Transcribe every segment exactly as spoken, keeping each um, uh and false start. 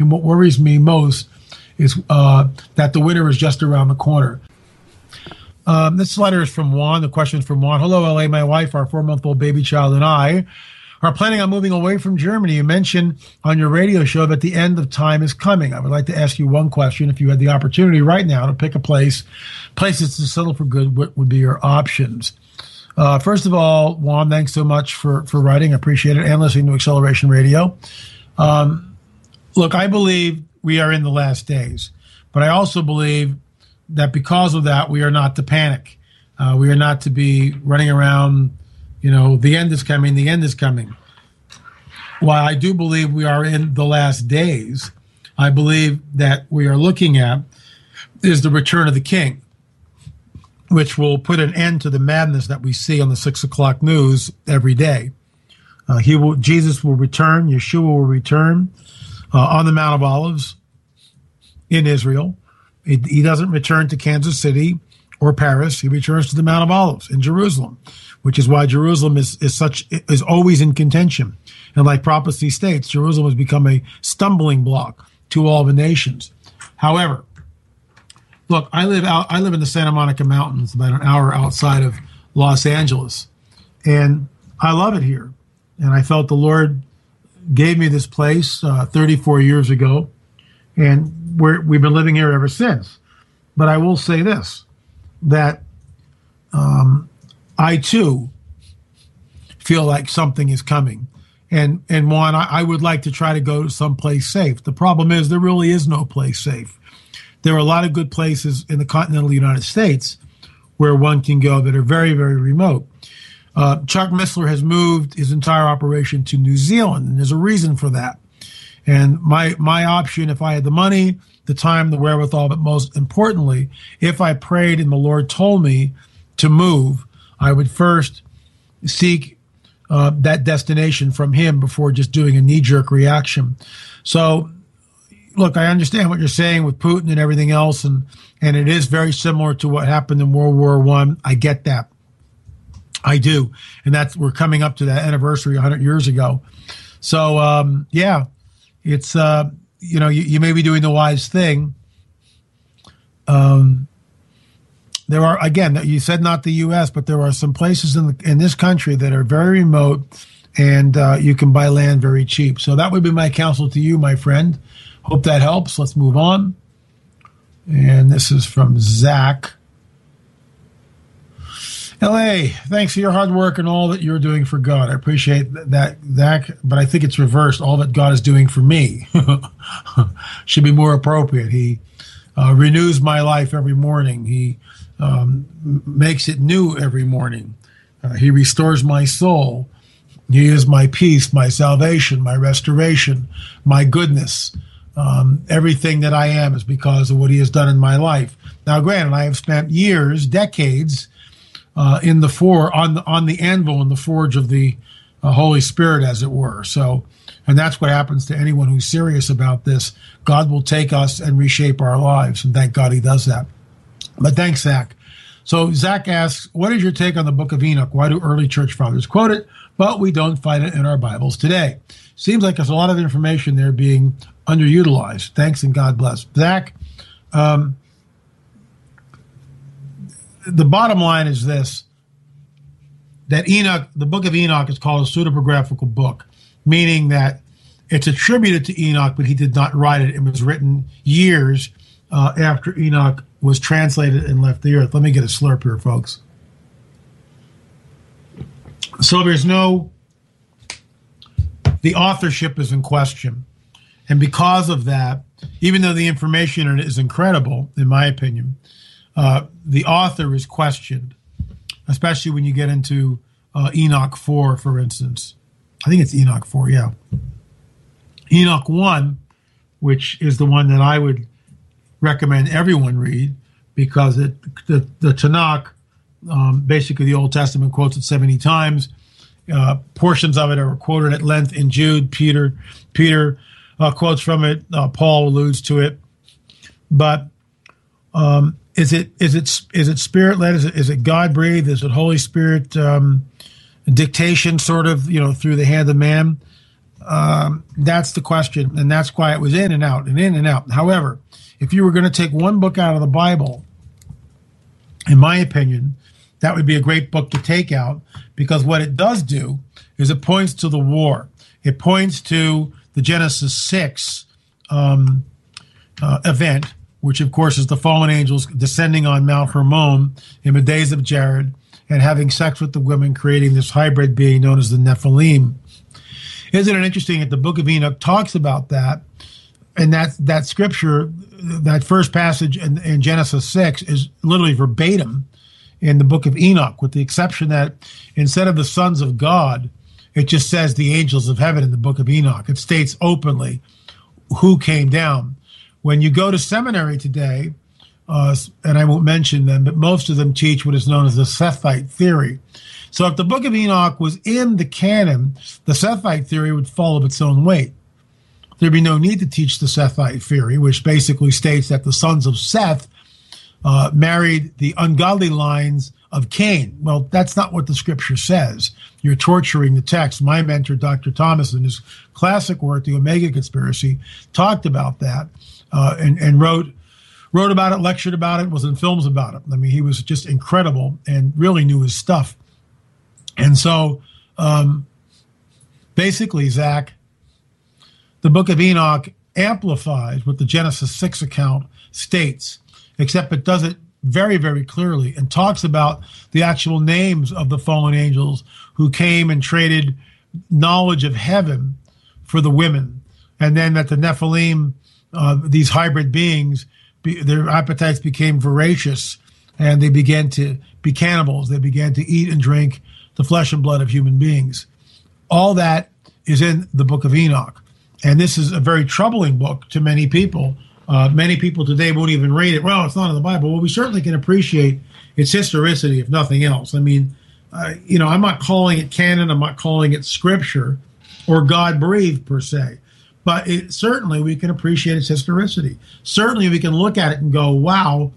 And what worries me most is uh, that the winter is just around the corner. Um, this letter is from Juan. The question is from Juan. Hello, L A. My wife, our four-month-old baby child, and I are planning on moving away from Germany. You mentioned on your radio show that the end of time is coming. I would like to ask you one question. If you had the opportunity right now to pick a place, places to settle for good, what would be your options? Uh, first of all, Juan, thanks so much for, for writing. I appreciate it, and listening to Acceleration Radio. Um, look, I believe we are in the last days, but I also believe that because of that, we are not to panic. Uh, we are not to be running around, you know, the end is coming, the end is coming. While I do believe we are in the last days, I believe that we are looking at is the return of the King, which will put an end to the madness that we see on the six o'clock news every day. Uh, he will, Jesus will return, Yeshua will return uh, on the Mount of Olives in Israel. He, he doesn't return to Kansas City or Paris. He returns to the Mount of Olives in Jerusalem, which is why Jerusalem is, is such is always in contention. And like prophecy states, Jerusalem has become a stumbling block to all the nations. However, look, I live out I live in the Santa Monica Mountains, about an hour outside of Los Angeles, and I love it here. And I felt the Lord gave me this place uh, thirty-four years ago, and we're, we've been living here ever since. But I will say this, that um, I, too, feel like something is coming. And, and one, I, I would like to try to go to someplace safe. The problem is there really is no place safe. There are a lot of good places in the continental United States where one can go that are very, very remote. Uh, Chuck Missler has moved his entire operation to New Zealand, and there's a reason for that. And my my option, if I had the money, the time, the wherewithal, but most importantly, if I prayed and the Lord told me to move, I would first seek uh, that destination from him before just doing a knee-jerk reaction. So, look, I understand what you're saying with Putin and everything else, and, and it is very similar to what happened in World War One. I. I get that. I do. And that's, we're coming up to that anniversary one hundred years ago. So, um, yeah, it's, uh, you know, you, you may be doing the wise thing. Um, there are, again, you said not the U S, but there are some places in the, in this country that are very remote, and uh, you can buy land very cheap. So that would be my counsel to you, my friend. Hope that helps. Let's move on. And this is from Zach. L A, thanks for your hard work and all that you're doing for God. I appreciate that, Zach, but I think it's reversed. All that God is doing for me should be more appropriate. He uh, renews my life every morning. He um, makes it new every morning. Uh, he restores my soul. He is my peace, my salvation, my restoration, my goodness. Um, everything that I am is because of what he has done in my life. Now, granted, I have spent years, decades, Uh, in the for on the on the anvil in the forge of the uh, Holy Spirit, as it were. So, and that's what happens to anyone who's serious about this. God will take us and reshape our lives, and thank God He does that. But thanks, Zach. So Zach asks, "What is your take on the Book of Enoch? Why do early church fathers quote it, but we don't find it in our Bibles today?" Seems like there's a lot of information there being underutilized. Thanks, and God bless, Zach. Um, The bottom line is this, that Enoch, the Book of Enoch, is called a pseudepigraphical book, meaning that it's attributed to Enoch, but he did not write it. It was written years uh, after Enoch was translated and left the earth. Let me get a slurp here, folks. So there's no, the authorship is in question. And because of that, even though the information in it is incredible, in my opinion, Uh, the author is questioned, especially when you get into uh, Enoch four, for instance. I think it's Enoch four, yeah. Enoch one, which is the one that I would recommend everyone read, because it, the, the Tanakh, um, basically the Old Testament, quotes it seventy times. Uh, portions of it are quoted at length in Jude. Peter, Peter uh, quotes from it. Uh, Paul alludes to it. But um, Is it is it is it spirit led? Is it is it God breathed? Is it Holy Spirit um, dictation, sort of, you know, through the hand of man? Um, that's the question, and that's why it was in and out and in and out. However, if you were going to take one book out of the Bible, in my opinion, that would be a great book to take out, because what it does do is it points to the war. It points to the Genesis six um, uh, event, which, of course, is the fallen angels descending on Mount Hermon in the days of Jared and having sex with the women, creating this hybrid being known as the Nephilim. Isn't it interesting that the book of Enoch talks about that? And that that scripture, that first passage in, in Genesis six, is literally verbatim in the book of Enoch, with the exception that instead of the sons of God, it just says the angels of heaven in the book of Enoch. It states openly who came down. When you go to seminary today, uh, and I won't mention them, but most of them teach what is known as the Sethite theory. So if the book of Enoch was in the canon, the Sethite theory would fall of its own weight. There'd be no need to teach the Sethite theory, which basically states that the sons of Seth uh, married the ungodly lines of Cain. Well, that's not what the scripture says. You're torturing the text. My mentor, Doctor Thomas, in his classic work, The Omega Conspiracy, talked about that uh, and, and wrote wrote about it, lectured about it, was in films about it. I mean, he was just incredible and really knew his stuff. And so, um, basically, Zach, the book of Enoch amplifies what the Genesis six account states, except it does it very, very clearly and talks about the actual names of the fallen angels who came and traded knowledge of heaven for the women. And then that the Nephilim, uh, these hybrid beings, be, their appetites became voracious and they began to be cannibals. They began to eat and drink the flesh and blood of human beings. All that is in the book of Enoch. And this is a very troubling book to many people. Uh, many people today won't even read it. Well, it's not in the Bible. Well, we certainly can appreciate its historicity, if nothing else. I mean, uh, you know, I'm not calling it canon. I'm not calling it scripture or God-breathed per se. But it, certainly we can appreciate its historicity. Certainly we can look at it and go, wow,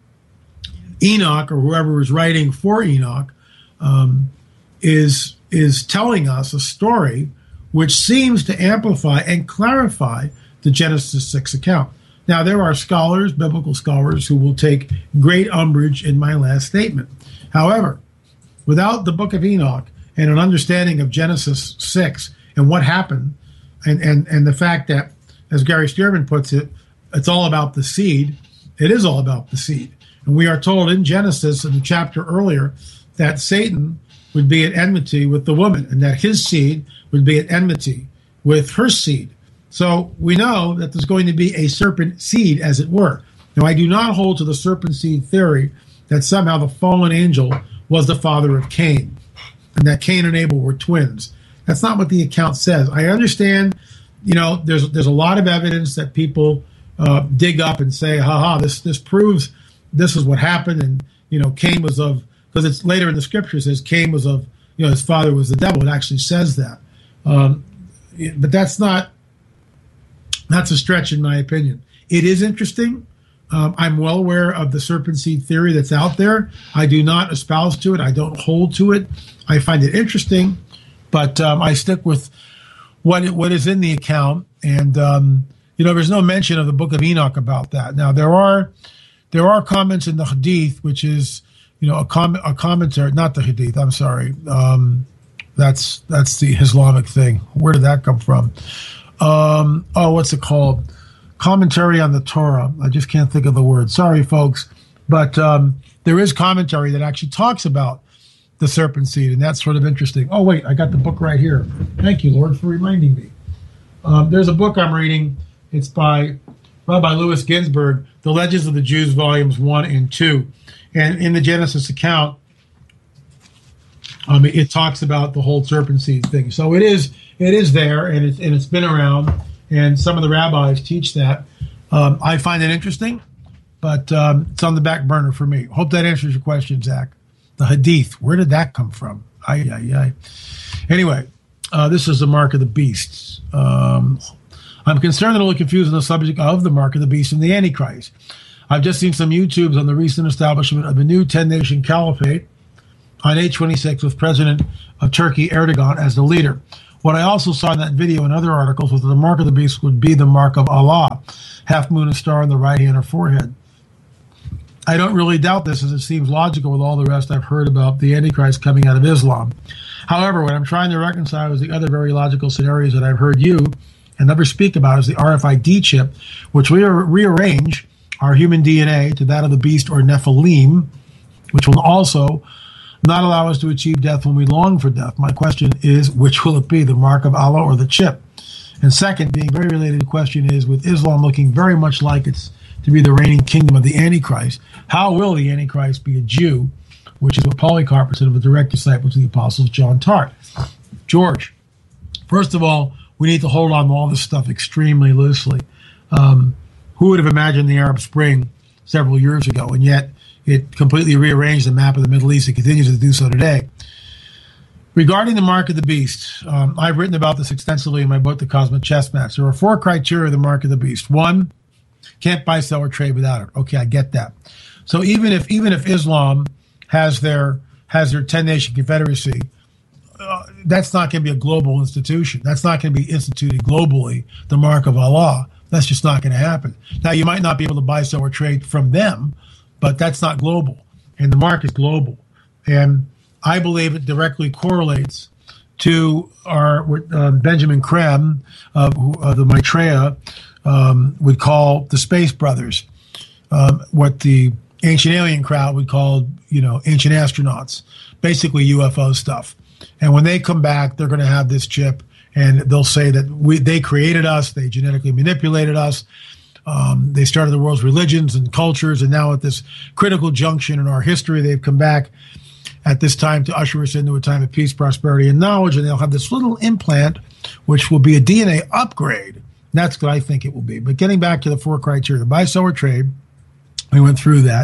Enoch, or whoever was writing for Enoch, um, is is telling us a story which seems to amplify and clarify the Genesis six account. Now, there are scholars, biblical scholars, who will take great umbrage in my last statement. However, without the book of Enoch and an understanding of Genesis six and what happened, and, and, and the fact that, as Gary Stearman puts it, it's all about the seed, it is all about the seed. And we are told in Genesis, in the chapter earlier, that Satan would be at enmity with the woman, and that his seed would be at enmity with her seed. So we know that there's going to be a serpent seed, as it were. Now, I do not hold to the serpent seed theory that somehow the fallen angel was the father of Cain, and that Cain and Abel were twins. That's not what the account says. I understand, you know, there's there's a lot of evidence that people uh, dig up and say, ha ha, this this proves this is what happened, and, you know, Cain was of, because it's later in the scripture, it says Cain was of, you know, his father was the devil. It actually says that. Um, but that's not, that's a stretch in my opinion. It is interesting. Um, I'm well aware of the serpent seed theory that's out there. I do not espouse to it. I don't hold to it. I find it interesting, but um, I stick with what it, what is in the account. And, um, you know, there's no mention of the book of Enoch about that. Now, there are there are comments in the Hadith, which is, you know, a, com- a commentary, not the Hadith, I'm sorry. Um, that's that's the Islamic thing. Where did that come from? Um, oh, what's it called? Commentary on the Torah. I just can't think of the word. Sorry, folks. But um, there is commentary that actually talks about the serpent seed, and that's sort of interesting. Oh, wait, I got the book right here. Thank you, Lord, for reminding me. Um, there's a book I'm reading. It's by Rabbi Louis Ginsburg, The Legends of the Jews, Volumes one and two. And in the Genesis account, um, it, it talks about the whole serpent seed thing. So it is it is there, and it's, and it's been around, and some of the rabbis teach that. Um, I find it interesting, but um, it's on the back burner for me. Hope that answers your question, Zach. The Hadith, where did that come from? Ay, ay, ay. Anyway, uh, this is the mark of the beasts. Um, I'm concerned and a little confused on the subject of the mark of the beast and the Antichrist. I've just seen some YouTubes on the recent establishment of a new ten-nation caliphate on eight twenty-six with President of Turkey, Erdogan, as the leader. What I also saw in that video and other articles was that the mark of the beast would be the mark of Allah, half moon and star on the right hand or forehead. I don't really doubt this, as it seems logical with all the rest I've heard about the Antichrist coming out of Islam. However, what I'm trying to reconcile is the other very logical scenarios that I've heard you and others speak about is the R F I D chip, which will rearrange our human D N A to that of the beast or Nephilim, which will also not allow us to achieve death when we long for death. My question is, which will it be, the mark of Allah or the chip? And second, being very related question is, with Islam looking very much like it's to be the reigning kingdom of the Antichrist, how will the Antichrist be a Jew, which is what Polycarp said of a direct disciple to the apostles, John Tart? George, first of all, we need to hold on to all this stuff extremely loosely. Um, who would have imagined the Arab Spring several years ago, and yet it completely rearranged the map of the Middle East. It continues to do so today. Regarding the mark of the beast, um, I've written about this extensively in my book, The Cosmic Chess Match. There are four criteria of the mark of the beast. One, can't buy, sell, or trade without it. Okay, I get that. So even if even if Islam has their has their ten-nation confederacy, uh, that's not going to be a global institution. That's not going to be instituted globally, the mark of Allah. That's just not going to happen. Now, you might not be able to buy, sell, or trade from them, but that's not global. And the mark is global. And I believe it directly correlates to our what uh, Benjamin Creme of uh, the Maitreya um, would call the Space Brothers, um, what the ancient alien crowd would call, you know, ancient astronauts, basically U F O stuff. And when they come back, they're going to have this chip, and they'll say that we they created us, they genetically manipulated us, um, they started the world's religions and cultures, and now at this critical junction in our history, they've come back at this time to usher us into a time of peace, prosperity, and knowledge, and they'll have this little implant, which will be a D N A upgrade. That's what I think it will be. But getting back to the four criteria, buy, sell, or trade, we went through that.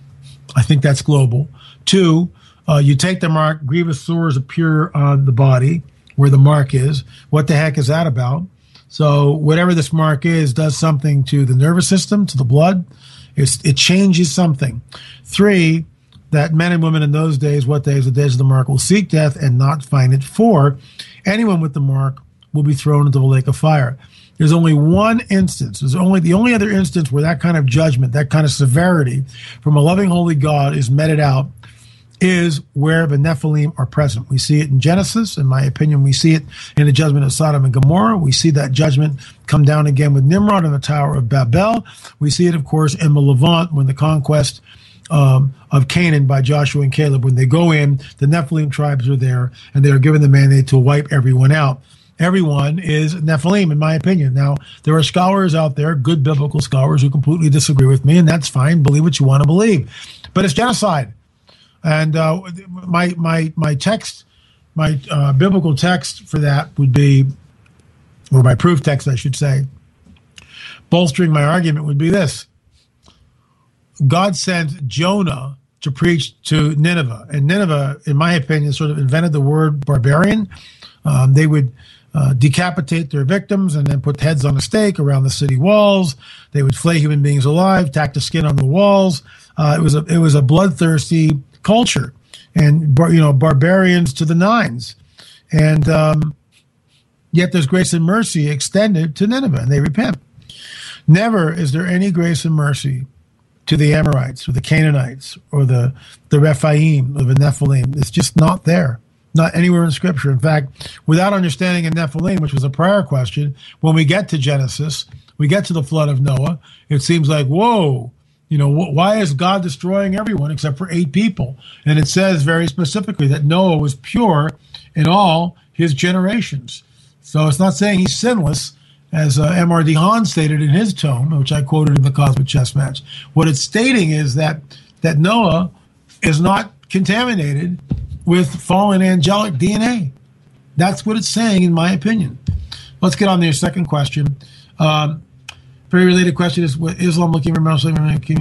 I think that's global. Two, uh, you take the mark, grievous sores appear on the body where the mark is. What the heck is that about? So whatever this mark is does something to the nervous system, to the blood. It's, it changes something. Three, that men and women in those days, what days, the days of the mark, will seek death and not find it. Four, anyone with the mark will be thrown into the lake of fire. There's only one instance. There's only the only other instance where that kind of judgment, that kind of severity from a loving, holy God is meted out is where the Nephilim are present. We see it in Genesis. In my opinion, we see it in the judgment of Sodom and Gomorrah. We see that judgment come down again with Nimrod in the Tower of Babel. We see it, of course, in the Levant when the conquest um, of Canaan by Joshua and Caleb. When they go in, the Nephilim tribes are there, and they are given the mandate to wipe everyone out. Everyone is Nephilim, in my opinion. Now, there are scholars out there, good biblical scholars, who completely disagree with me, and that's fine. Believe what you want to believe. But it's genocide. And uh, my my my text, my uh, biblical text for that would be, or my proof text, I should say, bolstering my argument would be this. God sent Jonah to preach to Nineveh. And Nineveh, in my opinion, sort of invented the word barbarian. Um, they would uh, decapitate their victims and then put heads on a stake around the city walls. They would flay human beings alive, tack the skin on the walls. Uh, it was a it was a bloodthirsty culture, and you know, barbarians to the nines. And um, yet there's grace and mercy extended to Nineveh, and they repent. Never is there any grace and mercy to the Amorites or the Canaanites or the, the Rephaim or the Nephilim. It's just not there. Not anywhere in Scripture. In fact, without understanding a Nephilim, which was a prior question, when we get to Genesis, we get to the flood of Noah, it seems like, whoa, you know, wh- why is God destroying everyone except for eight people? And it says very specifically that Noah was pure in all his generations. So it's not saying he's sinless, as uh, M R D Hahn stated in his tome, which I quoted in the Cosmic Chess Match. What it's stating is that that Noah is not contaminated with fallen angelic D N A. That's what it's saying, in my opinion. Let's get on to your second question. Um, very related question is, what Islam looking for Muslim?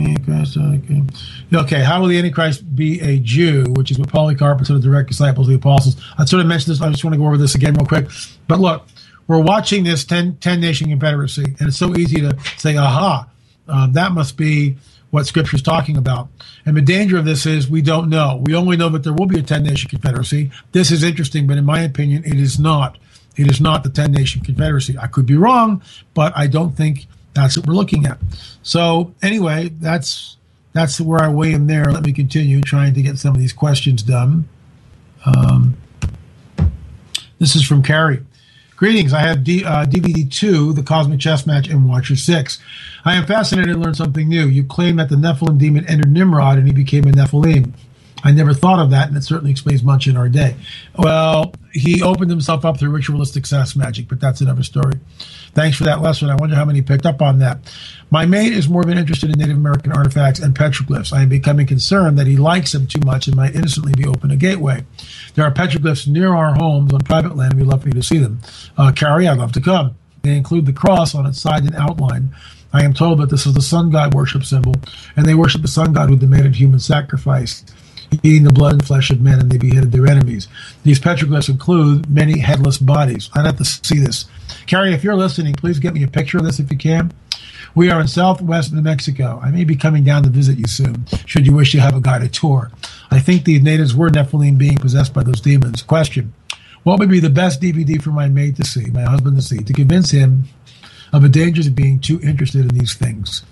Okay, how will the Antichrist be a Jew, which is what Polycarp said, the direct disciples of the apostles. I sort of mentioned this. I just want to go over this again real quick. But look, we're watching this ten, ten-nation confederacy, and it's so easy to say, aha, uh, that must be what Scripture is talking about. And the danger of this is we don't know. We only know that there will be a ten-nation confederacy. This is interesting, but in my opinion, it is not. It is not the ten-nation confederacy. I could be wrong, but I don't think that's what we're looking at. So anyway, that's that's where I weigh in there. Let me continue trying to get some of these questions done. Um, this is from Carrie. Greetings. I have D, uh, D V D two, The Cosmic Chess Match, and Watcher six. I am fascinated to learn something new. You claim that the Nephilim demon entered Nimrod and he became a Nephilim. I never thought of that, and it certainly explains much in our day. Well, he opened himself up through ritualistic sex magic, but that's another story. Thanks for that lesson. I wonder how many picked up on that. My mate is more than interested in Native American artifacts and petroglyphs. I am becoming concerned that he likes them too much and might innocently be open a gateway. There are petroglyphs near our homes on private land, and we'd love for you to see them. Uh, Carrie, I'd love to come. They include the cross on its side and outline. I am told that this is the sun god worship symbol, and they worship the sun god who demanded human sacrifice, eating the blood and flesh of men, and they beheaded their enemies. These petroglyphs include many headless bodies. I'd have to see this. Carrie, if you're listening, please get me a picture of this if you can. We are in southwest New Mexico. I may be coming down to visit you soon, should you wish to have a guided tour. I think these natives were Nephilim being possessed by those demons. Question: what would be the best D V D for my mate to see, my husband to see, to convince him of the dangers of being too interested in these things?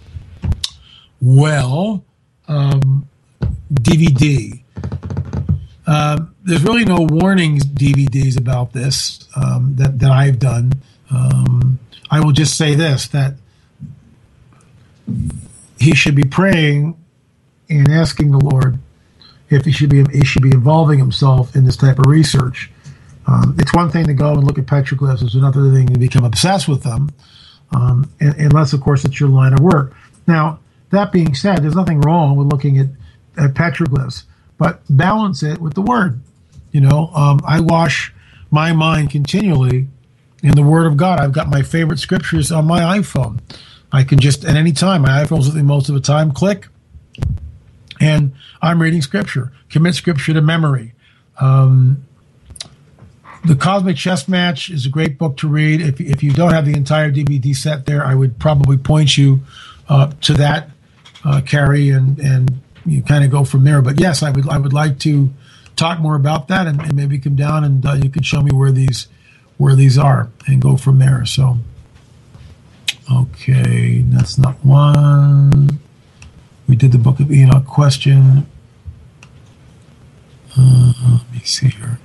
Well, um... D V D. Um, there's really no warnings D V Ds about this um, that, that I've done. Um, I will just say this, that he should be praying and asking the Lord if he should be he should be involving himself in this type of research. Um, it's one thing to go and look at petroglyphs. It's another thing to become obsessed with them, um, unless, of course, it's your line of work. Now, that being said, there's nothing wrong with looking at at petroglyphs, but balance it with the word. You know, um, I wash my mind continually in the Word of God. I've got my favorite scriptures on my iPhone. I can just, at any time, my iPhone's with me most of the time, click, and I'm reading scripture. Commit scripture to memory. Um, the Cosmic Chess Match is a great book to read. If, if you don't have the entire D V D set there, I would probably point you uh, to that, uh, Carrie, and and you kind of go from there. But yes, I would I would like to talk more about that, and, and maybe come down and uh, you could show me where these where these are and go from there. So, okay, that's not one. We did the Book of Enoch question. Uh, let me see here.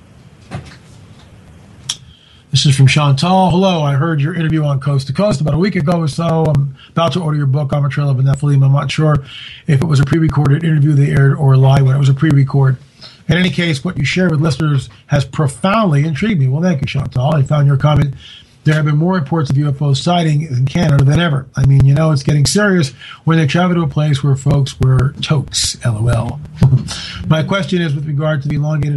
This is from Chantal. Hello, I heard your interview on Coast to Coast about a week ago or so. I'm about to order your book, On a Trail of a Nephilim. I'm not sure if it was a pre-recorded interview they aired or live when it was a pre-record. In any case, what you shared with listeners has profoundly intrigued me. Well, thank you, Chantal. I found your comment. There have been more reports of U F O sightings in Canada than ever. I mean, you know, it's getting serious when they travel to a place where folks wear toques, LOL. My question is with regard to the elongated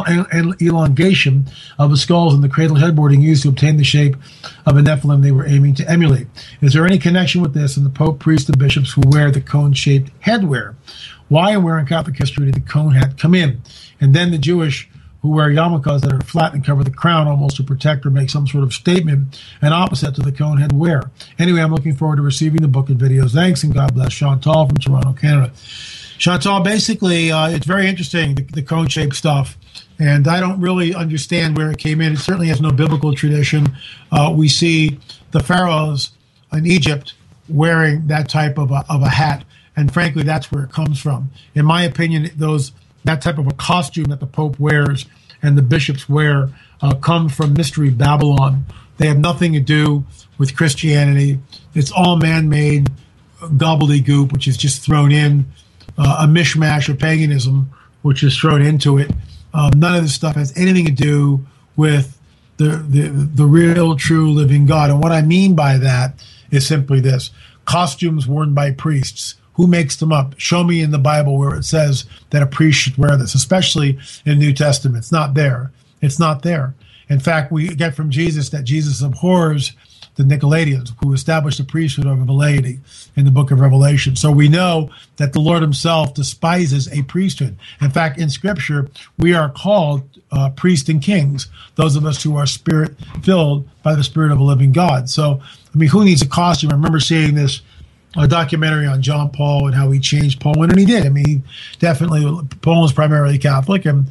elongation of the skulls and the cradle headboarding used to obtain the shape of a Nephilim they were aiming to emulate. Is there any connection with this and the Pope, priests, and bishops who wear the cone-shaped headwear? Why and where in Catholic history did the cone hat come in? And then the Jewish who wear yarmulkes that are flat and cover the crown almost to protect or make some sort of statement, and opposite to the cone head wear. Anyway, I'm looking forward to receiving the book and videos. Thanks, and God bless. Chantal from Toronto, Canada. Chantal, basically, uh, it's very interesting, the, the cone-shaped stuff, and I don't really understand where it came in. It certainly has no biblical tradition. Uh, we see the pharaohs in Egypt wearing that type of a, of a hat, and frankly, that's where it comes from. In my opinion, those that type of a costume that the Pope wears and the bishops wear uh, come from Mystery Babylon. They have nothing to do with Christianity. It's all man-made gobbledygook, which is just thrown in, uh, a mishmash of paganism, which is thrown into it. Um, none of this stuff has anything to do with the, the, the real, true, living God. And what I mean by that is simply this. Costumes worn by priests. Who makes them up? Show me in the Bible where it says that a priest should wear this, especially in the New Testament. It's not there. It's not there. In fact, we get from Jesus that Jesus abhors the Nicolaitans, who established the priesthood of a laity in the book of Revelation. So we know that the Lord himself despises a priesthood. In fact, in Scripture, we are called uh, priests and kings, those of us who are spirit-filled by the Spirit of a living God. So, I mean, who needs a costume? I remember seeing this a documentary on John Paul and how he changed Poland, and he did. I mean, he definitely, Poland's primarily Catholic, and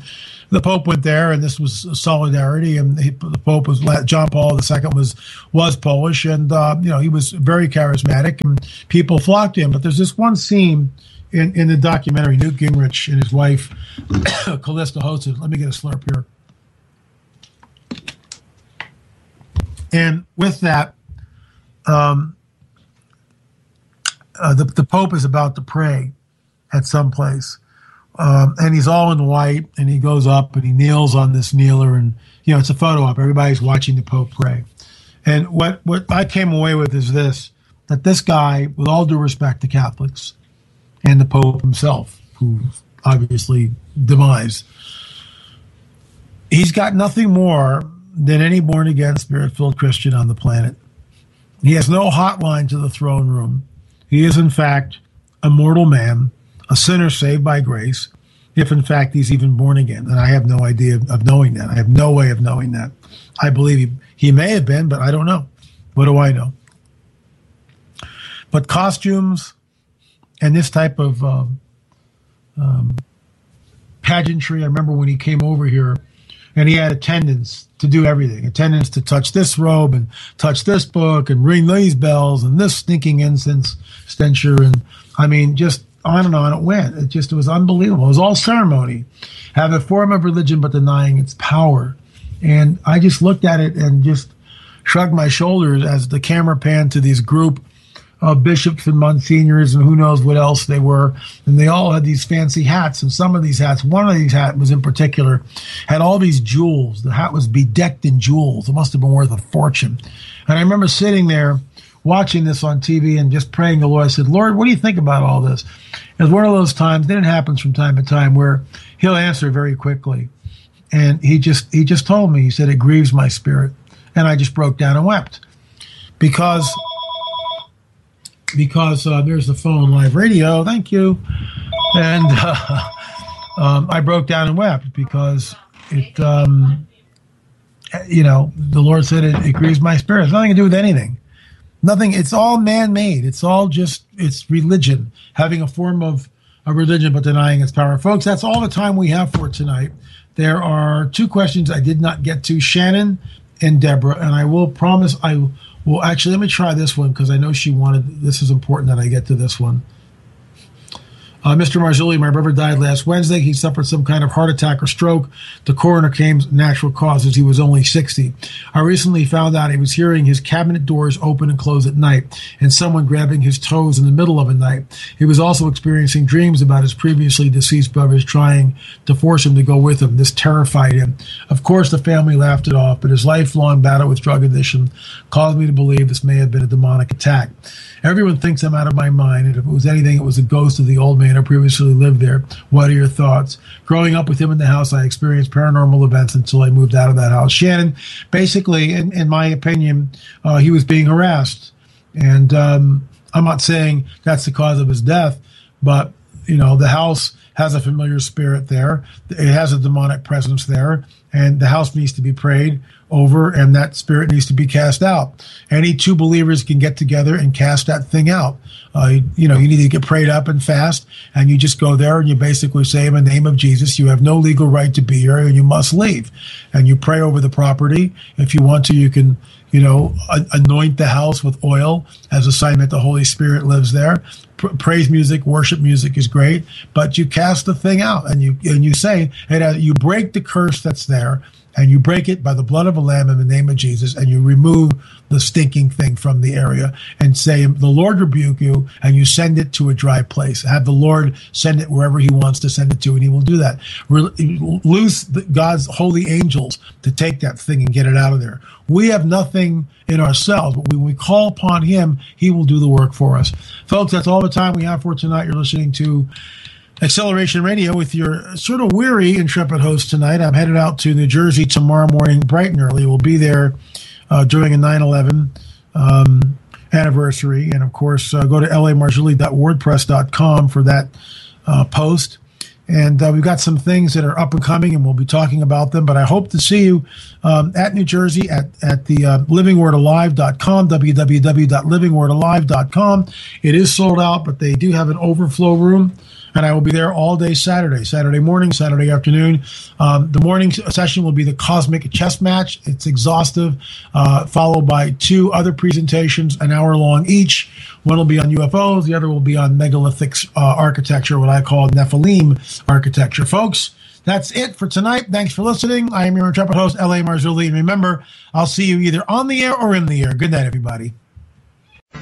the Pope went there, and this was solidarity. And he, the Pope was John Paul the Second was was Polish, and uh, you know he was very charismatic, and people flocked to him. But there's this one scene in, in the documentary, Newt Gingrich and his wife Callista hosted. Let me get a slurp here. And with that, um, uh, the the Pope is about to pray at some place. Um, and he's all in white, and he goes up and he kneels on this kneeler, and you know it's a photo op. Everybody's watching the Pope pray. And what, what I came away with is this, that this guy, with all due respect to Catholics and the Pope himself, who obviously demised, he's got nothing more than any born-again, spirit-filled Christian on the planet. He has no hotline to the throne room. He is, in fact, a mortal man, a sinner saved by grace, if in fact he's even born again. And I have no idea of knowing that. I have no way of knowing that. I believe he, he may have been, but I don't know. What do I know? But costumes and this type of um, um, pageantry, I remember when he came over here, and he had attendants to do everything. Attendants to touch this robe and touch this book and ring these bells and this stinking incense stencher. And I mean, just on and on it went. It just it was unbelievable. It was all ceremony. Have a form of religion but denying its power. And I just looked at it and just shrugged my shoulders as the camera panned to this group of bishops and monsignors and who knows what else they were. And they all had these fancy hats. And some of these hats, one of these hats was in particular, had all these jewels. The hat was bedecked in jewels. It must have been worth a fortune. And I remember sitting there watching this on T V and just praying to the Lord. I said, Lord, what do you think about all this? It was one of those times, then it happens from time to time, where he'll answer very quickly. And he just he just told me, he said, it grieves my spirit. And I just broke down and wept. Because, because uh, there's the phone, live radio, thank you. And uh, um, I broke down and wept because it, um, you know, the Lord said it, it grieves my spirit. It's nothing to do with anything. Nothing. It's all man-made. It's all just, it's religion, having a form of a religion but denying its power. Folks, that's all the time we have for tonight. There are two questions I did not get to, Shannon and Deborah, and I will promise I will actually, let me try this one because I know she wanted, this is important that I get to this one. Uh, Mister Marzulli, my brother died last Wednesday. He suffered some kind of heart attack or stroke. The coroner claims natural causes. He was only sixty. I recently found out he was hearing his cabinet doors open and close at night and someone grabbing his toes in the middle of the night. He was also experiencing dreams about his previously deceased brothers trying to force him to go with him. This terrified him. Of course, the family laughed it off, but his lifelong battle with drug addiction caused me to believe this may have been a demonic attack. Everyone thinks I'm out of my mind, and if it was anything, it was a ghost of the old man who previously lived there. What are your thoughts? Growing up with him in the house, I experienced paranormal events until I moved out of that house. Shannon, basically, in, in my opinion, uh, he was being harassed. And um, I'm not saying that's the cause of his death, but, you know, the house has a familiar spirit there. It has a demonic presence there, and the house needs to be prayed over, and that spirit needs to be cast out. Any two believers can get together and cast that thing out. Uh, you, you know, you need to get prayed up and fast, and you just go there and you basically say, in the name of Jesus, you have no legal right to be here, and you must leave. And you pray over the property. If you want to, you can, you know, a- anoint the house with oil as a sign that the Holy Spirit lives there. P- praise music, worship music is great, but you cast the thing out, and you and you say, hey, you break the curse that's there, and you break it by the blood of a lamb in the name of Jesus, and you remove the stinking thing from the area and say, the Lord rebuke you, and you send it to a dry place. Have the Lord send it wherever he wants to send it to, and he will do that. Re- loose the, God's holy angels to take that thing and get it out of there. We have nothing in ourselves, but when we call upon him, he will do the work for us. Folks, that's all the time we have for tonight. You're listening to Acceleration Radio with your sort of weary, intrepid host tonight. I'm headed out to New Jersey tomorrow morning, bright and early. We'll be there uh, during a nine eleven um, anniversary. And, of course, uh, go to l a marzulli dot wordpress dot com for that uh, post. And uh, we've got some things that are up and coming, and we'll be talking about them. But I hope to see you um, at New Jersey at, at the uh, living word alive dot com, w w w dot living word alive dot com. It is sold out, but they do have an overflow room. and I will be there all day Saturday, Saturday morning, Saturday afternoon. Um, the morning session will be the Cosmic Chess Match. It's exhaustive, uh, followed by two other presentations, an hour long each. One will be on U F Os. The other will be on megalithic uh, architecture, what I call Nephilim architecture. Folks, that's it for tonight. Thanks for listening. I am your intrepid host, L A. Marzulli. And remember, I'll see you either on the air or in the air. Good night, everybody.